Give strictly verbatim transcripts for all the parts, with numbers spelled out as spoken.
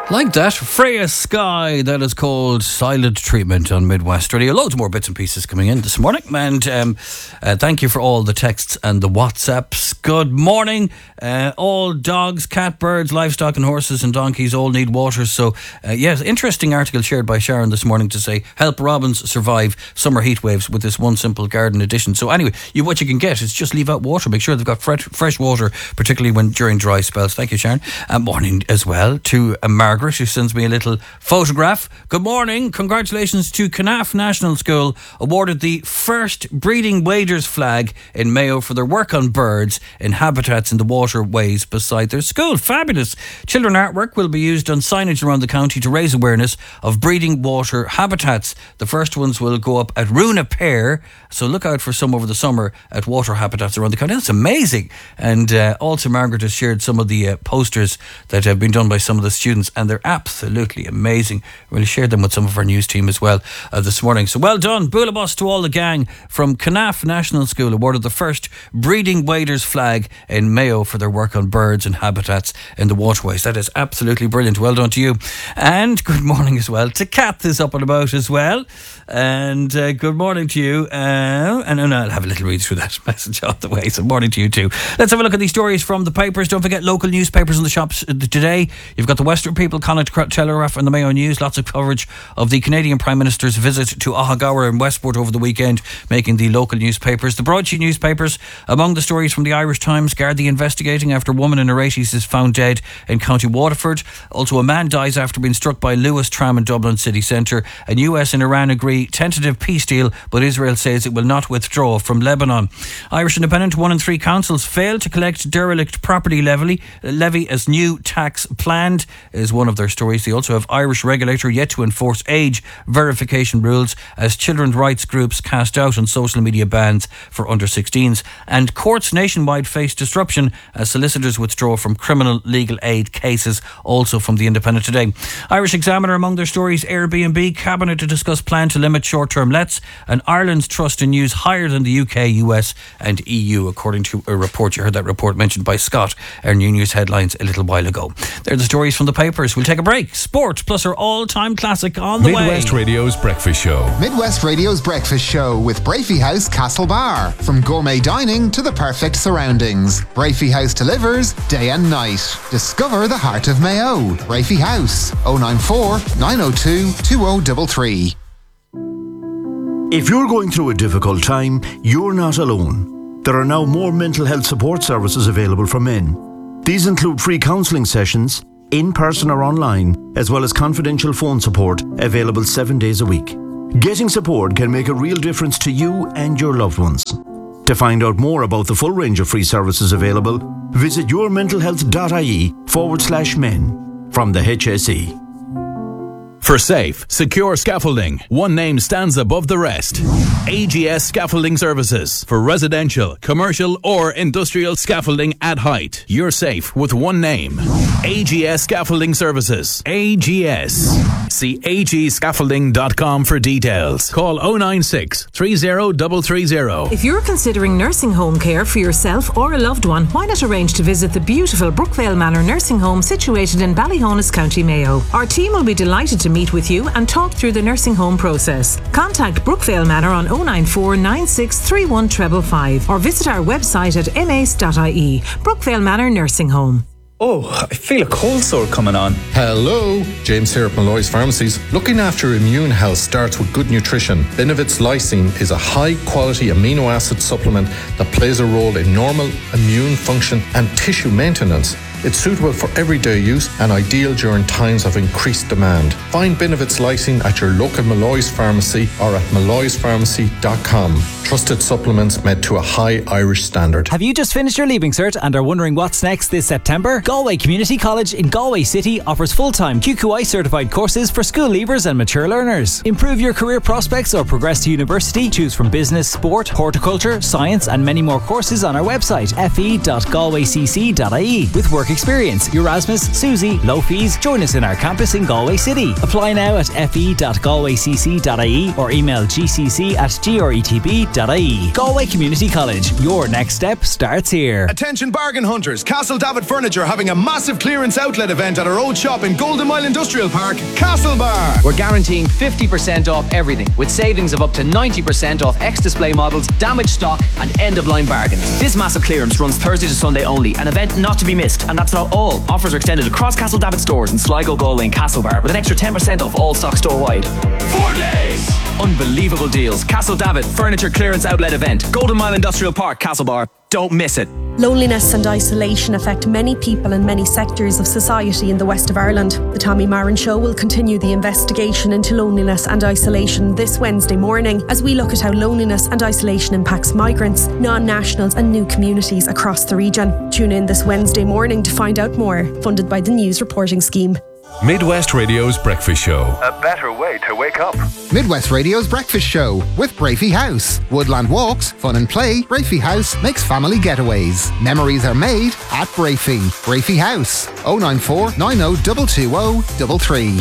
Like that, Freya Sky, that is called Silent Treatment on Midwest Radio. Loads more bits and pieces coming in this morning. And um, uh, thank you for all the texts and the WhatsApps. Good morning. Uh, all dogs, cat, birds, livestock and horses and donkeys all need water. So, uh, yes, interesting article shared by Sharon this morning to say, help robins survive summer heat waves with this one simple garden edition. So anyway, you, what you can get is just leave out water. Make sure they've got fresh, fresh water, particularly when during dry spells. Thank you, Sharon. Uh, morning as well to uh, Margaret, who sends me a little photograph. Good morning. Congratulations to Canaf National School, awarded the first breeding waders flag in Mayo for their work on birds in habitats in the waterways beside their school. Fabulous. Children artwork will be used on signage around the county to raise awareness of breeding water habitats. The first ones will go up at Runa Pair, so look out for some over the summer at water habitats around the county. That's amazing. And uh, also Margaret has shared some of the uh, posters that have been done by some of the students, and they're absolutely amazing. We'll share them with some of our news team as well uh, this morning. So well done. Boolabos to all the gang from Canaf National School, awarded the first breeding waders flag in Mayo for their work on birds and habitats in the waterways. That is absolutely brilliant. Well done to you. And good morning as well to Kath, is up and about as well. And uh, good morning to you. Uh, and, and I'll have a little read through that message on the way. So morning to you too. Let's have a look at these stories from the papers. Don't forget local newspapers in the shops today. You've got the Western People, Connacht Telegraph and the Mayo News. Lots of coverage of the Canadian Prime Minister's visit to Ahagowra in Westport over the weekend, making the local newspapers. The broadsheet newspapers, among the stories from the Irish Times, Gardaí investigating after a woman in her eighties is found dead in County Waterford. Also, a man dies after being struck by Lewis tram in Dublin city centre. And U S and Iran agree tentative peace deal, but Israel says it will not withdraw from Lebanon. Irish Independent, one in three councils fail to collect derelict property levy, levy as new tax planned, is one of their stories. They also have Irish regulator yet to enforce age verification rules as children's rights groups cast out on social media bans for under sixteens. And courts nationwide face disruption as solicitors withdraw from criminal legal aid cases, also from the Independent today. Irish Examiner, among their stories, Airbnb, Cabinet to discuss plan to limit short-term lets, and Ireland's trust in news higher than the U K, U S and E U, according to a report. You heard that report mentioned by Scott, our new news headlines a little while ago. They're the stories from the papers. We'll take a break. Sport plus our all-time classic on the Midwest way. Midwest Radio's Breakfast Show. Midwest Radio's Breakfast Show with Brafey House Castlebar. From gourmet dining to the perfect surroundings, Brafey House delivers day and night. Discover the heart of Mayo. Brafey House, oh nine four, nine oh two, two oh three three. If you're going through a difficult time, you're not alone. There are now more mental health support services available for men. These include free counselling sessions, in person or online, as well as confidential phone support available seven days a week. Getting support can make a real difference to you and your loved ones. To find out more about the full range of free services available, visit yourmentalhealth.ie forward slash men from the H S E. For safe, secure scaffolding, one name stands above the rest. A G S Scaffolding Services. For residential, commercial or industrial scaffolding at height. You're safe with one name. A G S Scaffolding Services. A G S. See a g scaffolding dot com for details. Call oh nine six, three oh three three oh. If you're considering nursing home care for yourself or a loved one, why not arrange to visit the beautiful Brookvale Manor Nursing Home situated in Ballyhonus, County Mayo. Our team will be delighted to meet with you and talk through the nursing home process. Contact Brookvale Manor on oh nine four, nine six three one five five five or visit our website at m a c e dot i e. Brookvale Manor Nursing Home. Oh, I feel a cold sore coming on. Hello, James here at Malloy's Pharmacies. Looking after immune health starts with good nutrition. Benevit's Lysine is a high-quality amino acid supplement that plays a role in normal immune function and tissue maintenance. It's suitable for everyday use and ideal during times of increased demand. Find Benevit's Lysine at your local Malloy's Pharmacy or at malloys pharmacy dot com. Trusted supplements made to a high Irish standard. Have you just finished your Leaving Cert and are wondering what's next this September? Galway Community College in Galway City offers full-time Q Q I certified courses for school leavers and mature learners. Improve your career prospects or progress to university. Choose from business, sport, horticulture, science and many more courses on our website f e dot galway c c dot i e with working experience. Erasmus, Susie, low fees. Join us in our campus in Galway City. Apply now at f e dot galway c c dot i e or email g c c at g r e t b dot i e. Galway Community College. Your next step starts here. Attention bargain hunters. Castle David Furniture having a massive clearance outlet event at our old shop in Golden Mile Industrial Park, Castlebar. We're guaranteeing fifty percent off everything, with savings of up to ninety percent off ex-display models, damaged stock and end-of-line bargains. This massive clearance runs Thursday to Sunday only, an event not to be missed. And that's not all. Offers are extended across Castle David stores in Sligo, Galway and Castlebar, with an extra ten percent off all stock store-wide. Four days! Unbelievable deals. Castle David Furniture Clearance Outlet Event, Golden Mile Industrial Park, Castlebar. Don't miss it. Loneliness and isolation affect many people in many sectors of society in the west of Ireland. The Tommy Marin Show will continue the investigation into loneliness and isolation this Wednesday morning as we look at how loneliness and isolation impacts migrants, non-nationals and new communities across the region. Tune in this Wednesday morning to find out more. Funded by the News Reporting Scheme. Midwest Radio's Breakfast Show. A better way to wake up. Midwest Radio's Breakfast Show with Brafey House. Woodland walks, fun and play. Brafey House makes family getaways. Memories are made at Brafey. Brafey House. oh nine four nine oh two two oh three three.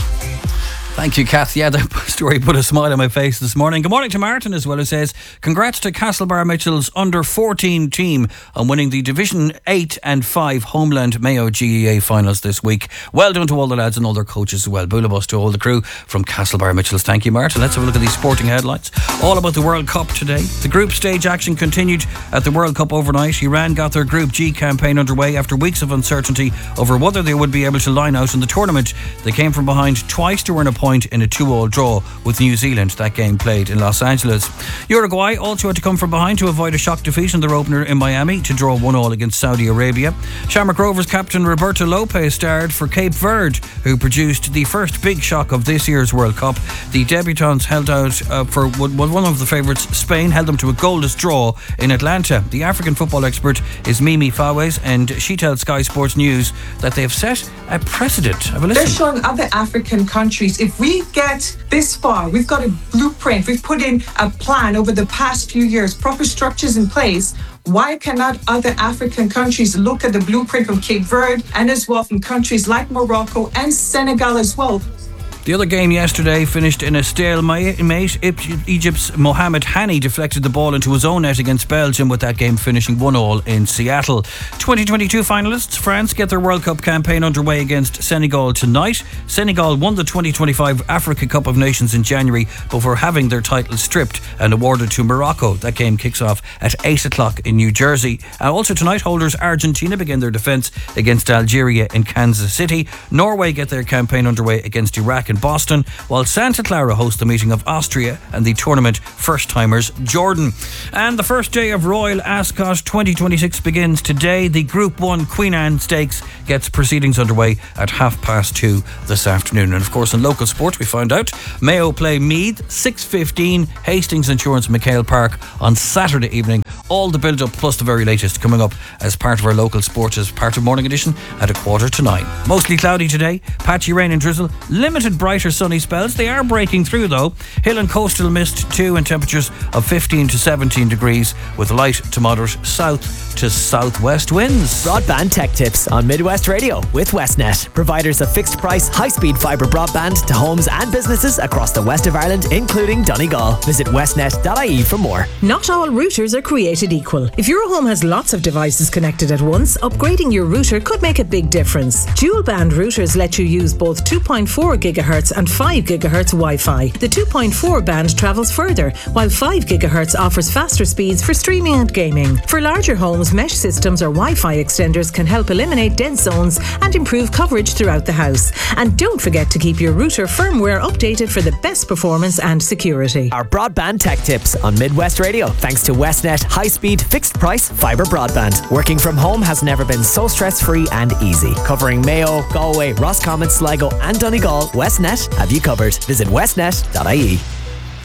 Thank you, Kath. Yeah, that story put a smile on my face this morning. Good morning to Martin as well, who says, congrats to Castlebar Mitchell's under fourteen team on winning the Division eight and five Homeland Mayo G E A finals this week. Well done to all the lads and all their coaches as well. Boolabus to all the crew from Castlebar Mitchell's. Thank you, Martin. Let's have a look at these sporting headlines. All about the World Cup today. The group stage action continued at the World Cup overnight. Iran got their Group G campaign underway after weeks of uncertainty over whether they would be able to line out in the tournament. They came from behind twice to earn a point in a two-all draw with New Zealand. That game played in Los Angeles. Uruguay also had to come from behind to avoid a shock defeat in their opener in Miami to draw one all against Saudi Arabia. Shamrock Rovers captain Roberto Lopez starred for Cape Verde, who produced the first big shock of this year's World Cup. The debutants held out uh, for one of the favourites, Spain, held them to a goalless draw in Atlanta. The African football expert is Mimi Fawes, and she tells Sky Sports News that they have set a precedent. Have a listen. They're showing other African countries, if we get this far, we've got a blueprint, we've put in a plan over the past few years, proper structures in place. Why cannot other African countries look at the blueprint from Cape Verde and as well from countries like Morocco and Senegal as well? The other game yesterday finished in a stalemate. Egypt's Mohamed Hani deflected the ball into his own net against Belgium, with that game finishing one all in Seattle. twenty twenty-two finalists, France, get their World Cup campaign underway against Senegal tonight. Senegal won the twenty twenty-five Africa Cup of Nations in January before having their title stripped and awarded to Morocco. That game kicks off at eight o'clock in New Jersey. And also tonight, holders Argentina begin their defence against Algeria in Kansas City. Norway get their campaign underway against Iraq in Boston, while Santa Clara hosts the meeting of Austria and the tournament first-timers Jordan. And the first day of Royal Ascot twenty twenty-six begins today. The Group one Queen Anne Stakes gets proceedings underway at half past two this afternoon. And of course, in local sport, we found out Mayo play Meath six fifteen, Hastings Insurance McHale Park on Saturday evening. All the build-up plus the very latest coming up as part of our local sport as part of Morning Edition at a quarter to nine. Mostly cloudy today, patchy rain and drizzle, limited brighter sunny spells. They are breaking through though. Hill and coastal mist too, and temperatures of fifteen to seventeen degrees with light to moderate south to southwest winds. Broadband tech tips on Midwest Radio with Westnet, providers of fixed price, high speed fibre broadband to homes and businesses across the west of Ireland, including Donegal. Visit westnet dot I E for more. Not all routers are created equal. If your home has lots of devices connected at once, upgrading your router could make a big difference. Dual band routers let you use both two point four gigahertz and five gigahertz Wi-Fi. The two point four band travels further, while five gigahertz offers faster speeds for streaming and gaming. For larger homes, mesh systems or Wi-Fi extenders can help eliminate dead zones and improve coverage throughout the house. And don't forget to keep your router firmware updated for the best performance and security. Our broadband tech tips on Midwest Radio, thanks to Westnet high-speed fixed price fibre broadband. Working from home has never been so stress-free and easy. Covering Mayo, Galway, Roscommon, Sligo and Donegal, Westnet have you covered. Visit westnet dot I E.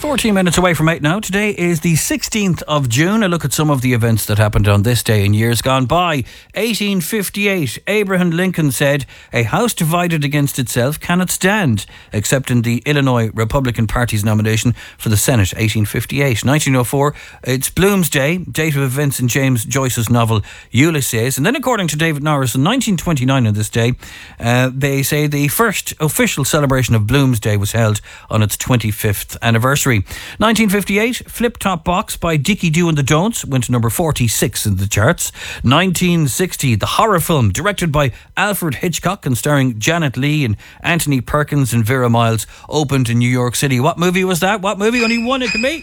fourteen minutes away from eight now. Today is the sixteenth of June. A look at some of the events that happened on this day in years gone by. eighteen fifty-eight, Abraham Lincoln said, "A house divided against itself cannot stand," accepting the Illinois Republican Party's nomination for the Senate. eighteen fifty-eight. nineteen oh four, it's Bloomsday, date of events in James Joyce's novel Ulysses. And then, according to David Norris, in nineteen twenty-nine on this day, uh, they say the first official celebration of Bloomsday was held on its twenty-fifth anniversary. nineteen fifty-eight, Flip Top Box by Dickie Doo and the Don'ts went to number forty-six in the charts. nineteen sixty, the horror film directed by Alfred Hitchcock and starring Janet Leigh and Anthony Perkins and Vera Miles opened in New York City. What movie was that? What movie? Only one it could be.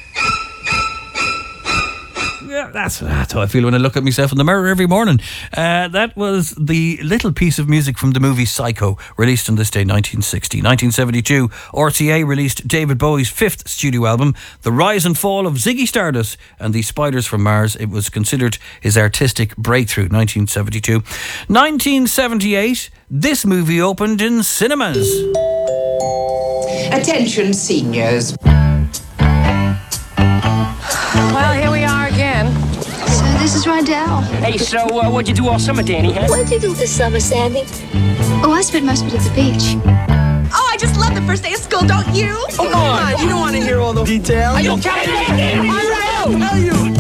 Yeah, that's, that's how I feel when I look at myself in the mirror every morning. Uh, that was the little piece of music from the movie Psycho, released on this day, nineteen sixty. nineteen seventy-two, R T A released David Bowie's fifth studio album, The Rise and Fall of Ziggy Stardust and the Spiders from Mars. It was considered his artistic breakthrough, nineteen seventy-two. nineteen seventy-eight, this movie opened in cinemas. Attention, seniors. Well, here we are again. So this is Rydell. Hey, so uh, what'd you do all summer, Danny, huh? What'd you do this summer, Sandy? Oh, I spent most of it at the beach. Oh, I just love the first day of school, don't you? Oh, come on. You don't want to hear all the details. Are you kidding me? I will tell you.